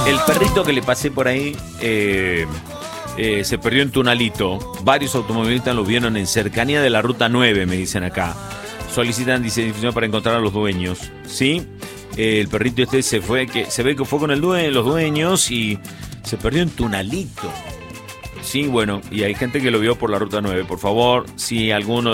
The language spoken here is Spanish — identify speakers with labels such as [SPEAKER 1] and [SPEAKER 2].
[SPEAKER 1] El perrito que le pasé por ahí se perdió en Tunalito. Varios automovilistas lo vieron en cercanía de la ruta 9, me dicen acá. Solicitan difusión para encontrar a los dueños. ¿Sí? El perrito este se ve que fue con los dueños y se perdió en Tunalito. Sí, bueno, y hay gente que lo vio por la ruta 9. Por favor, si alguno